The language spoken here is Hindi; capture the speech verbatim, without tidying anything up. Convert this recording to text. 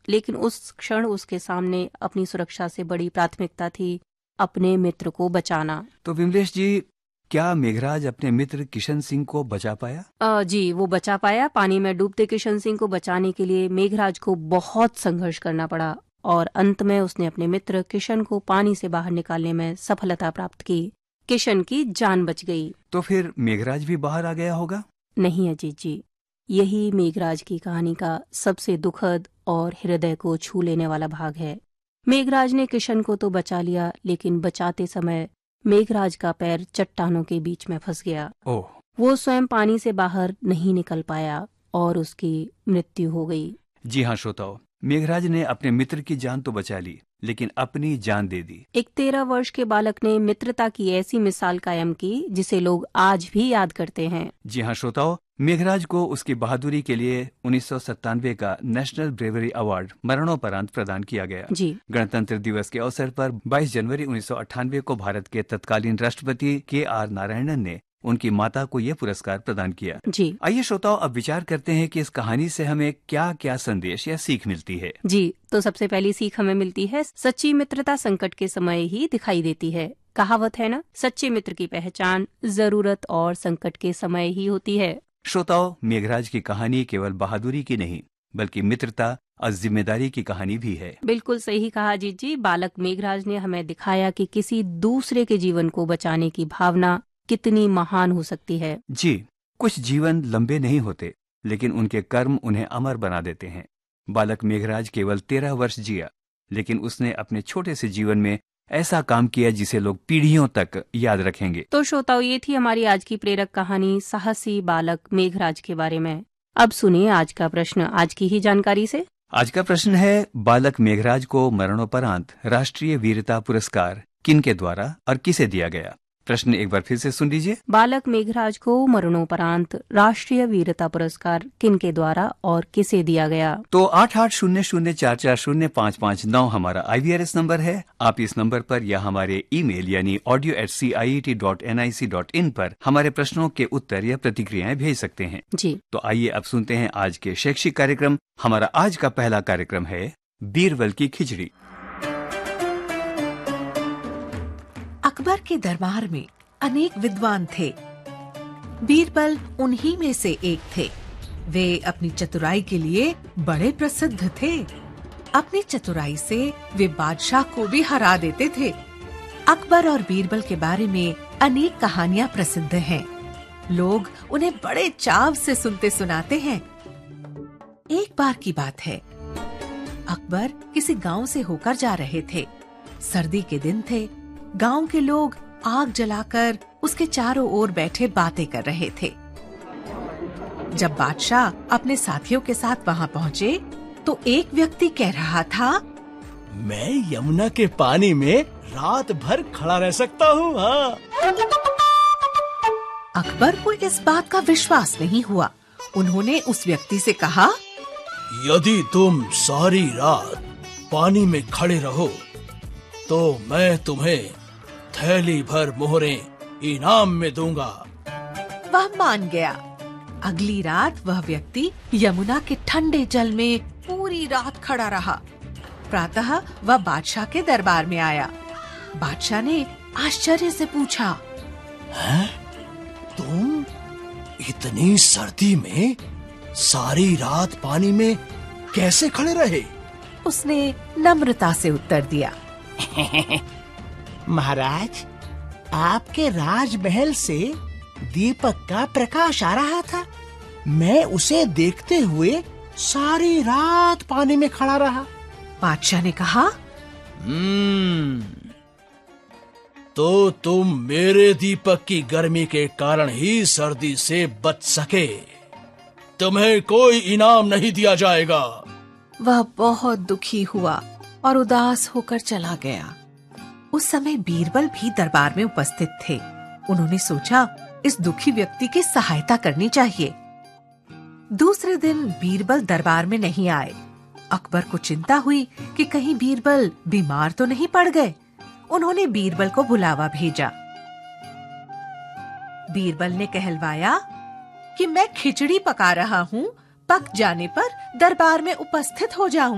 लेकिन उस क्षण उसके सामने अपनी सुरक्षा से बड़ी प्राथमिकता थी अपने मित्र को बचाना। तो विमलेश जी, क्या मेघराज अपने मित्र किशन सिंह को बचा पाया? आ, जी वो बचा पाया। पानी में डूबते किशन सिंह को बचाने के लिए मेघराज को बहुत संघर्ष करना पड़ा और अंत में उसने अपने मित्र किशन को पानी से बाहर निकालने में सफलता प्राप्त की। किशन की जान बच गई। तो फिर मेघराज भी बाहर आ गया होगा? नहीं अजीत जी, यही मेघराज की कहानी का सबसे दुखद और हृदय को छू लेने वाला भाग है। मेघराज ने किशन को तो बचा लिया, लेकिन बचाते समय मेघराज का पैर चट्टानों के बीच में फंस गया। ओह। वो स्वयं पानी से बाहर नहीं निकल पाया और उसकी मृत्यु हो गई। जी हाँ श्रोताओ, मेघराज ने अपने मित्र की जान तो बचा ली, लेकिन अपनी जान दे दी। एक तेरह वर्ष के बालक ने मित्रता की ऐसी मिसाल कायम की जिसे लोग आज भी याद करते हैं। जी हाँ श्रोताओ, मेघराज को उसकी बहादुरी के लिए उन्नीस सौ सत्तानवे का नेशनल ब्रेवरी अवार्ड मरणोपरांत प्रदान किया गया। जी। गणतंत्र दिवस के अवसर पर बाईस जनवरी उन्नीस सौ अट्ठानवे को भारत के तत्कालीन राष्ट्रपति के आर नारायणन ने उनकी माता को ये पुरस्कार प्रदान किया। जी। आइए श्रोताओ, अब विचार करते हैं कि इस कहानी से हमें क्या क्या संदेश या सीख मिलती है। जी, तो सबसे पहली सीख हमें मिलती है, सच्ची मित्रता संकट के समय ही दिखाई देती है। कहावत है ना, सच्चे मित्र की पहचान जरूरत और संकट के समय ही होती है। श्रोताओ, मेघराज की कहानी केवल बहादुरी की नहीं, बल्कि मित्रता और जिम्मेदारी की कहानी भी है। बिल्कुल सही कहा अजीत जी। बालक मेघराज ने हमें दिखाया कि किसी दूसरे के जीवन को बचाने की भावना कितनी महान हो सकती है। जी, कुछ जीवन लंबे नहीं होते, लेकिन उनके कर्म उन्हें अमर बना देते हैं। बालक मेघराज केवल तेरह वर्ष जिया, लेकिन उसने अपने छोटे से जीवन में ऐसा काम किया जिसे लोग पीढ़ियों तक याद रखेंगे। तो श्रोताओ, ये थी हमारी आज की प्रेरक कहानी साहसी बालक मेघराज के बारे में। अब सुनिए आज का प्रश्न आज की ही जानकारी से। आज का प्रश्न है, बालक मेघराज को मरणोपरांत राष्ट्रीय वीरता पुरस्कार किन के द्वारा और किसे दिया गया? प्रश्न एक बार फिर से सुन लीजिए। बालक मेघराज को मरणोपरांत राष्ट्रीय वीरता पुरस्कार किन के द्वारा और किसे दिया गया? तो आठ आठ शून्य शून्य चार चार शून्य पाँच पाँच नौ हमारा आई वी आर एस नंबर है। आप इस नंबर पर या हमारे ईमेल यानी audio eight C I E T dot N I C dot in पर हमारे प्रश्नों के उत्तर या प्रतिक्रियाएं भेज सकते हैं। जी। तो आइए अब सुनते हैं आज के शैक्षिक कार्यक्रम। हमारा आज का पहला कार्यक्रम है बीरबल की खिचड़ी। अकबर के दरबार में अनेक विद्वान थे। बीरबल उन्हीं में से एक थे। वे अपनी चतुराई के लिए बड़े प्रसिद्ध थे। अपनी चतुराई से वे बादशाह को भी हरा देते थे। अकबर और बीरबल के बारे में अनेक कहानियां प्रसिद्ध हैं। लोग उन्हें बड़े चाव से सुनते सुनाते हैं। एक बार की बात है, अकबर किसी गांव से होकर जा रहे थे। सर्दी के दिन थे। गांव के लोग आग जलाकर उसके चारों ओर बैठे बातें कर रहे थे। जब बादशाह अपने साथियों के साथ वहां पहुंचे तो एक व्यक्ति कह रहा था, मैं यमुना के पानी में रात भर खड़ा रह सकता हूँ। हाँ। अकबर को इस बात का विश्वास नहीं हुआ। उन्होंने उस व्यक्ति से कहा, यदि तुम सारी रात पानी में खड़े रहो तो मैं तुम्हें थैली भर मोहरें इनाम में दूंगा। वह मान गया। अगली रात वह व्यक्ति यमुना के ठंडे जल में पूरी रात खड़ा रहा। प्रातः वह बादशाह के दरबार में आया। बादशाह ने आश्चर्य से पूछा, हैं? तुम इतनी सर्दी में सारी रात पानी में कैसे खड़े रहे? उसने नम्रता से उत्तर दिया, महाराज, आपके राजमहल से दीपक का प्रकाश आ रहा था। मैं उसे देखते हुए सारी रात पानी में खड़ा रहा। बादशाह ने कहा, हम्म, तो तुम मेरे दीपक की गर्मी के कारण ही सर्दी से बच सके। तुम्हें कोई इनाम नहीं दिया जाएगा। वह बहुत दुखी हुआ और उदास होकर चला गया। उस समय बीरबल भी दरबार में उपस्थित थे। उन्होंने सोचा, इस दुखी व्यक्ति की सहायता करनी चाहिए। दूसरे दिन बीरबल दरबार में नहीं आए। अकबर को चिंता हुई कि कहीं बीरबल बीमार तो नहीं पड़ गए। उन्होंने बीरबल को बुलावा भेजा। बीरबल ने कहलवाया कि मैं खिचड़ी पका रहा हूँ, पक जाने पर दरबार में उपस्थित हो जाऊं।